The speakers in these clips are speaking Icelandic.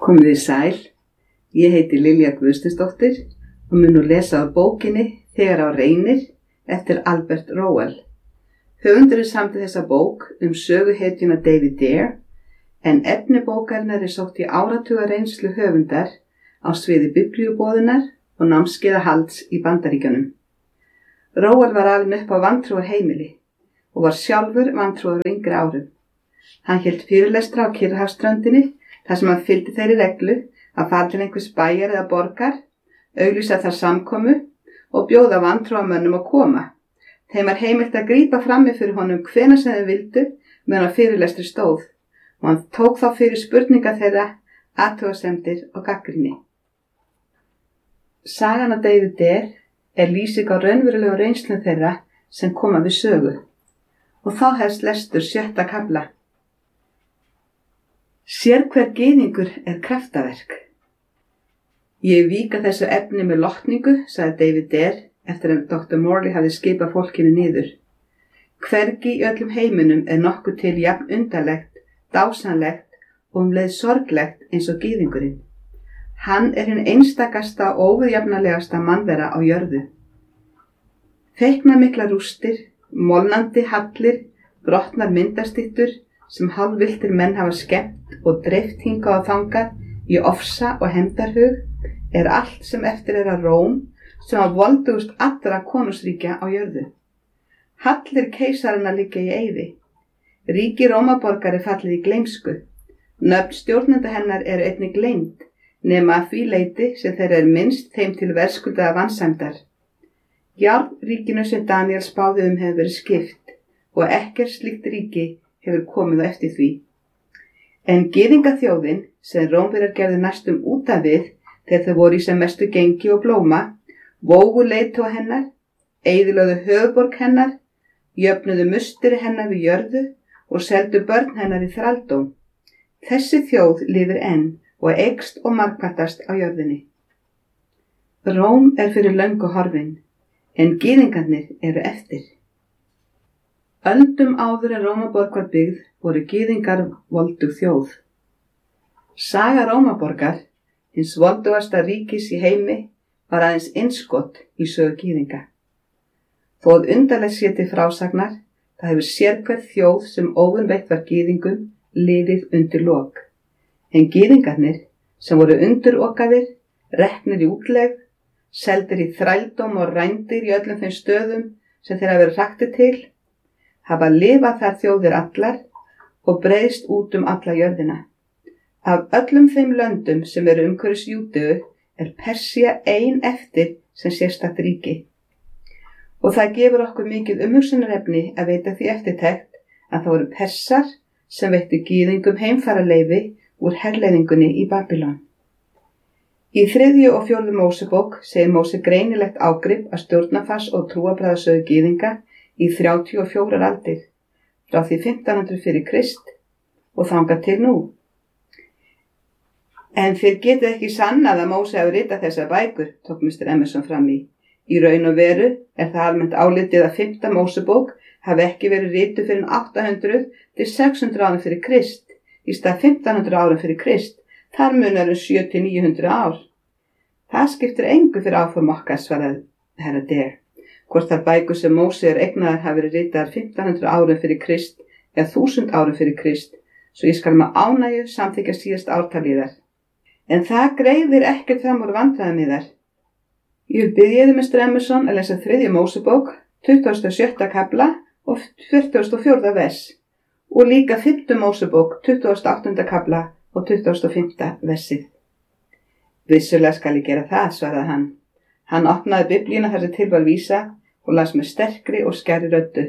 Komið þið sæl, ég heiti Lilja Guðsteinsdóttir og mun nú lesa á bókinni Þegar á reynir eftir Albert Rowell. Höfundurinn samdi þessa bók söguhetjuna David Dare, en efni bókarinnar sótt í áratuga reynslu höfundar á sviði biblíuboðunar og námskeiðahalds í Bandaríkjunum. Rowell var alinn upp á vantrúarheimili og var sjálfur vantrúar á yngri árum. Hann hélt fyrirlestra á Kyrrahafsströndinni þar sem hann fylgdi þeirri reglu að fara til einhvers bæjar eða borgar, auglýsa þar samkomu og bjóða vantrúarmönnum að koma. Þeim var heimilt að grípa frammi fyrir honum hvenær sem þeir vildu meðan á fyrirlestri stóð og hann tók þá fyrir spurningar þeirra, athugasemdir og gagnrýni. Sagan af David Dare lýsing á raunverulegum reynslum þeirra sem koma við sögu og þá hefst lestur 7. kafla. Sérhver gyðingur kraftaverk. Ég vík að þessu efni með lotningu, sagði David Dare eftir að Dr. Morley hafði skipað fólkinu niður. Hvergi í öllum heiminum nokkuð til jafn undarlegt, dásanlegt og leið sorglegt eins og gyðingurinn. Hann hinn einstakasta og óviðjafnalegasta mannvera á jörðu. Feiknamiklar rústir, molnandi hallir, brotnar myndastyttur sem hálfvilltir menn hafa skemmt og dreift hingað og þangað í ofsa og hefndarhug allt sem eftir að Róm sem var voldugust allra konungsríkja á jörðu. Hallir keisarana liggja í eyði. Ríki Rómaborgar fallið í gleymsku. Nöfn stjórnenda hennar einnig gleymd, nema að því leyti sem þeir minnst þeim til verðskuldaða vansæmdar. Járnríkinu sem Daniel spáði hefur verið skipt og ekkert slíkt ríki hefur komið á eftir því. En gyðingaþjóðin sem Rómverjar gerðu næstum út af við þegar þau voru í sem mestu gengi og blóma, vógu leiðtoga hennar, eyðilögðu höfuðborg hennar, jöfnuðu musteri hennar við jörðu og seldu börn hennar í þrældóm. Þessi þjóð lifir enn og eykst og margfaldast á jörðinni. Róm fyrir löngu horfin, en gyðingarnir eftir. Öldum áður en Rómaborg var byggð voru gyðingar voldug þjóð. Saga Rómaborgar, hins voldugasta ríkis í heimi, var aðeins innskot í sögu gyðinga. Þótt undarlegt sé til frásagnar, það hefur sérhver þjóð sem óvinveitt var gyðingum liðið undir lok. En gyðingarnir sem voru undirokaðir, reknir í útlegð, seldir í þrældóm og rændir í öllum þeim stöðum sem þeir hafa verið hraktir til, hafa lifað þar þjóðir allar og breiðst út alla jörðina. Af öllum þeim löndum sem umhverfis Júdeu Persía ein eftir sem sérstakt ríki. Og það gefur okkur mikið umhugsunarefni að veita því eftirtekt að það voru Persar sem veittu gyðingum heimfararleyfi úr herleiðingunni í Babylon. Í 3. og 4. Mósebók segir Móse greinilegt ágrip að stjórnarfars og trúarbragðasögu gyðinga í 34 aldir, frá því 1500 fyrir Krist og þangað til nú. En þið getið ekki sannað að Móse hafi ritað þessar bækur, tók Mr. Emerson fram í. Í raun og veru það almennt álitið að 5. Mósebók hafi ekki verið rituð fyrir 800 til 600 árum fyrir Krist, í stað 1500 árum fyrir Krist. Þar munar 700 til 900 ár. Það skiptir engu fyrir áform okkar, svaraði Herra Dare. Hvort þær bækur sem Móse eignaðar hafi verið ritaðar 1500 árum fyrir Krist eða 1000 árum fyrir Krist, svo ég skal með ánægju samþykkja síðast ártalið þar. En það greiðir ekkert fram úr vandræðum í þar. Ég vil biðja þig, Mr. Emerson, að lesa 3. Mósebók, 27. kafla og 44. vers og líka 5. Mósebók, 28. kafla og 25. versið. Vissulega skal ég gera það, svaraði hann. Hann opnaði biblíuna þar sem til var vísa og las með sterkri og skærri röddu.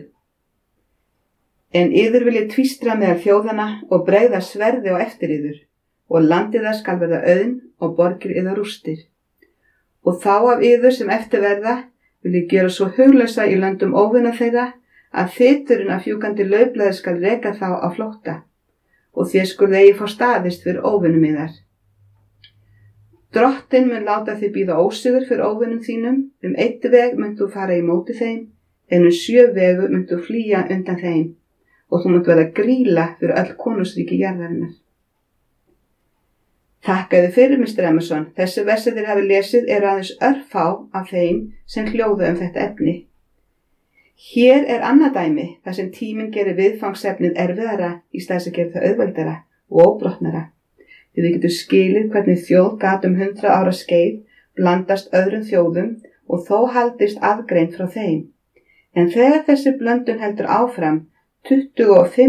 En yður vil ég tvístra meðal þjóðana og bregða sverði á eftir yður, og landið það skal verða auðn og borgir yður rústir. Og þá af yður sem eftir verða vil ég gera svo huglausa í löndum óvina þeirra að þyturinn af fjúkandi laufblaði skal reka þá á flótta, og þér skulu eigi fá staðist fyrir óvinum yðar. Drottinn mun láta þig bíða ósigur fyrir óvinum þínum, einn veg munt þú fara í móti þeim, en 7 vegu munt þú flýja undan þeim, og þú munt verða grýla fyrir öll konungsríki jarðarinnar. Þakkaðu fyrir, Mr. Emerson. Þessi versi þeir hafi lesið eru aðeins örfá af þeim sem hljóða þetta efni. Hér annað dæmi þar sem tíminn gerir viðfangsefnið erfiðara í stað þess að gera það auðveldara og óbrotnara. Því við getum skilið hvernig þjóð gat 100 ára skeið blandast öðrum þjóðum og þó haldist aðgreind frá þeim. En þegar þessi blöndun heldur áfram 25